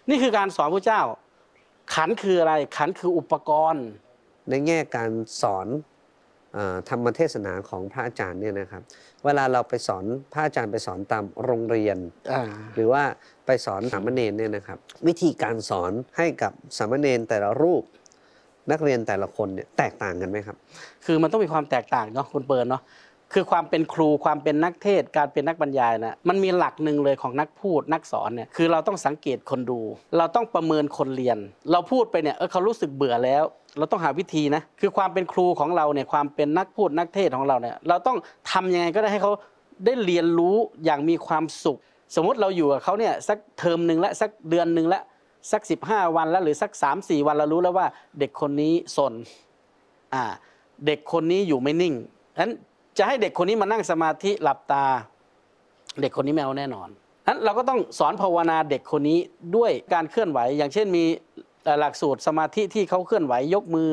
นี่คือการสอนพระเจ้าขันคืออะไรขันคืออุปกรณ์ในแง่การสอนธรรมเทศนาของพระอาจารย์เนี่ยนะครับเวลาเราไปสอนพระอาจารย์ไปสอนตามโรงเรียนหรือว่าไปสอนสามเณรเนี่ยนะครับวิธีการสอนให้กับสามเณรแต่ละรูปนักเรียนแต่ละคนเนี่ยแตกต่างกันไหมครับคือมันต้องมีความแตกต่างเนาะคุณเปิร์นเนาะคือความเป็นครูความเป็นนักเทศการเป็นนักบรรยายนะมันมีหลักหนึ่งเลยของนักพูดนักสอนเนี่ยคือเราต้องสังเกตคนดูเราต้องประเมินคนเรียนเราพูดไปเนี่ยเขารู้สึกเบื่อแล้วเราต้องหาวิธีนะคือความเป็นครูของเราเนี่ยความเป็นนักพูดนักเทศของเราเนี่ยเราต้องทำยังไงก็ได้ให้เขาได้เรียนรู้อย่างมีความสุขสมมติเราอยู่กับเขาเนี่ยสักเทอมหนึ่งและสักเดือนหนึ่งและสัก15 วันแล้วหรือสัก3-4 วันเรารู้แล้วว่าเด็กคนนี้สนเด็กคนนี้อยู่ไม่นิ่งนั้นจะให้เด็กคนนี้มานั่งสมาธิหลับตาเด็กคนนี้ไม่เอาแน่นอนนั้นเราก็ต้องสอนภาวนาเด็กคนนี้ด้วยการเคลื่อนไหวอย่างเช่นมีหลักสูตรสมาธิที่เขาเคลื่อนไหวยกมือ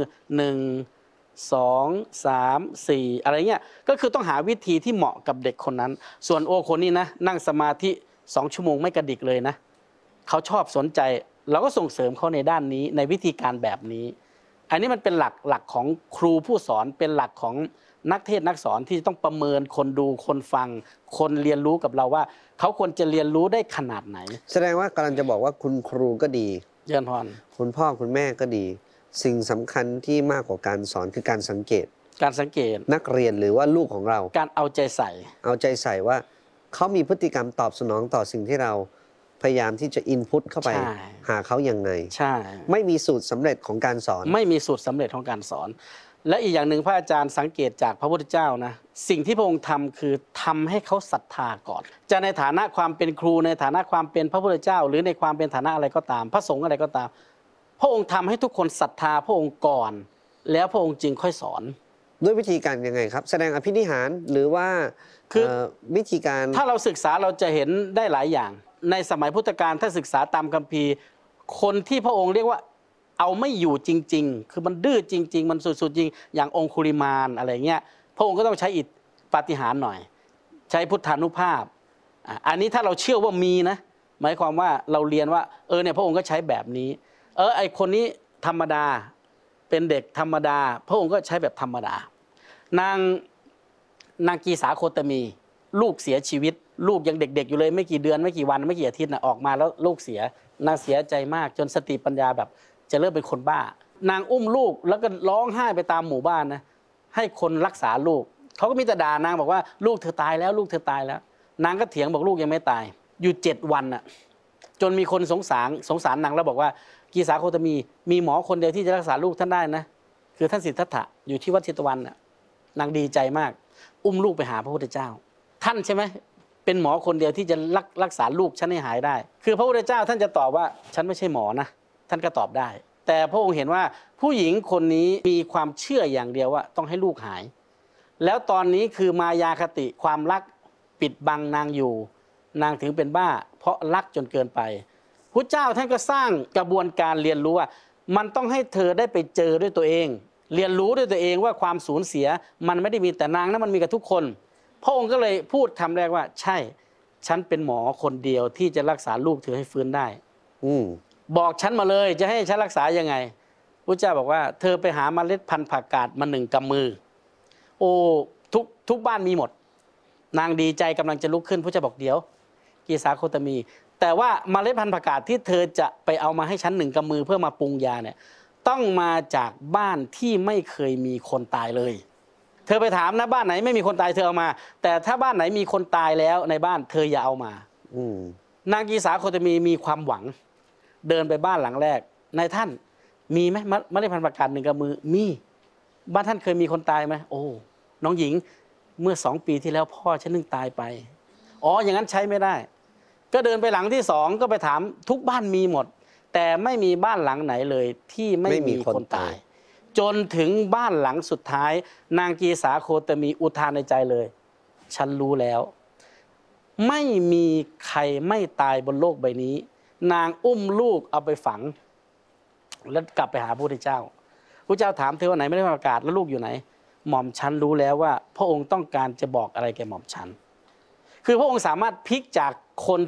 1 2 3 4อะไรเงี้ยก็คือต้องหาวิธีที่เหมาะกับเด็กคนนั้นส่วนโอคนนี้นะนั่งสมาธิ2 ชั่วโมงไม่กระดิกเลยนะเขาชอบสนใจเราก็ส่งเสริมเขาในด้านนี้ในวิธีการแบบนี้อันนี้มันเป็นหลักของครูผู้สอนเป็นหลักของนักเทศนักสอนที่ต้องประเมินคนดูคนฟังคนเรียนรู้กับเราว่าเขาควรจะเรียนรู้ได้ขนาดไหนแสดงว่ากำลังจะบอกว่าคุณครูก็ดีเยินพรคุณพ่อคุณแม่ก็ดีสิ่งสำคัญที่มากกว่าการสอนคือการสังเกตนักเรียนหรือว่าลูกของเราการเอาใจใส่ว่าเขามีพฤติกรรมตอบสนองต่อสิ่งที่เราพยายามที่จะอินพุตเข้าไปหาเขาอย่างไงใช่ไม่มีสูตรสำเร็จของการสอนไม่มีสูตรสำเร็จของการสอนและอีกอย่างหนึ่งพระอาจารย์สังเกตจากพระพุทธเจ้านะสิ่งที่พระองค์ทำคือทำให้เขาศรัทธาก่อนจะในฐานะความเป็นครูในฐานะความเป็นพระพุทธเจ้าหรือในความเป็นฐานะอะไรก็ตามพระสงฆ์อะไรก็ตามพระองค์ทำให้ทุกคนศรัทธาพระองค์ก่อนแล้วพระองค์จึงค่อยสอนด้วยวิธีการยังไงครับแสดงอภินิหารหรือว่าคือวิธีการถ้าเราศึกษาเราจะเห็นได้หลายอย่างในสมัยพุทธกาลถ้าศึกษาตามคัมภีร์คนที่พระองค์เรียกว่าเอาไม่อยู่จริงๆคือมันดื้อจริงๆมันสุดๆจริงอย่างองคุลิมานอะไรเงี้ยพระองค์ก็ต้องใช้อิทธิปาฏิหาริย์หน่อยใช้พุทธานุภาพอันนี้ถ้าเราเชื่อว่ามีนะหมายความว่าเราเรียนว่าเนี่ยพระองค์ก็ใช้แบบนี้ไอคนนี้ธรรมดาเป็นเด็กธรรมดาพระองค์ก็ใช้แบบธรรมดานางกีสาโคตมีลูกเสียชีวิตลูกยังเด็กๆอยู่เลยไม่กี่เดือนไม่กี่วันไม่กี่อาทิตย์ออกมาแล้วลูกเสียนางเสียใจมากจนสติปัญญาแบบจะเริ่มเป็นคนบ้านางอุ้มลูกแล้วก็ร้องไห้ไปตามหมู่บ้านนะให้คนรักษาลูกเขาก็มีแต่ด่านางบอกว่าลูกเธอตายแล้วลูกเธอตายแล้วนางก็เถียงบอกลูกยังไม่ตายอยู่7 วันจนมีคนสงสารนางแล้วบอกว่ากีสาโคตมีหมอคนเดียวที่จะรักษาลูกท่านได้นะคือท่านสิทธัตถะอยู่ที่วัดเชตวันนางดีใจมากอุ้มลูกไปหาพระพุทธเจ้าท่านใช่ไหมเป็นหมอคนเดียวที่จะรักษาลูกฉันให้หายได้คือพระพุทธเจ้าท่านจะตอบว่าฉันไม่ใช่หมอนะท่านก็ตอบได้แต่พระองค์เห็นว่าผู้หญิงคนนี้มีความเชื่ออย่างเดียวว่าต้องให้ลูกหายแล้วตอนนี้คือมายาคติความรักปิดบังนางอยู่นางถึงเป็นบ้าเพราะรักจนเกินไปพระเจ้าท่านก็สร้างกระบวนการเรียนรู้ว่ามันต้องให้เธอได้ไปเจอด้วยตัวเองเรียนรู้ด้วยตัวเองว่าความสูญเสียมันไม่ได้มีแต่นางนะมันมีกับทุกคนพระองค์ก็เลยพูดคำแรกว่าใช่ฉันเป็นหมอคนเดียวที่จะรักษาลูกเธอให้ฟื้นได้บอกฉันมาเลยจะให้ฉันรักษายังไงพระเจ้าบอกว่าเธอไปหาเมล็ดพันธุ์ผักกาดมา1 กำมือโอ้ทุกบ้านมีหมดนางดีใจกำลังจะลุกขึ้นพระเจ้าบอกเดี๋ยวกีสาโคตมีแต่ว่าเมล็ดพันธุ์ผักกาดที่เธอจะไปเอามาให้ฉัน1 กำมือเพื่อมาปรุงยาเนี่ยต้องมาจากบ้านที่ไม่เคยมีคนตายเลยเธอไปถามนะบ้านไหนไม่มีคนตายเธอเอามาแต่ถ้าบ้านไหนมีคนตายแล้วในบ้านเธออย่าเอามานางกีสาโคตมีความหวังเดินไปบ้านหลังแรกนายท่านมีไหมเมล็ดพันธุ์ผักกาด1 กำมือมีบ้านท่านเคยมีคนตายไหมโอ้น้องหญิงเมื่อ2 ปีที่แล้วพ่อฉันนึงตายไปอย่างนั้นใช้ไม่ได้ก็เดินไปหลังที่2ก็ไปถามทุกบ้านมีหมดแต่ไม่มีบ้านหลังไหนเลยที่ไม่มีคนตายจนถึงบ้านหลังสุดท้ายนางกีสาโคตมีอุทานในใจเลยฉันรู้แล้วไม่มีใครไม่ตายบนโลกใบนี้นางอุ้มลูกเอาไปฝังแล้วกลับไปหาพระพุทธเจ้าพระเจ้าถามเธอว่าไหนไม่ได้ประกาศแล้วลูกอยู่ไหนหม่อมฉันรู้แล้วว่าพระองค์ต้องการจะบอกอะไรแก่หม่อมฉันคือพระองค์สามารถพลิกจากคน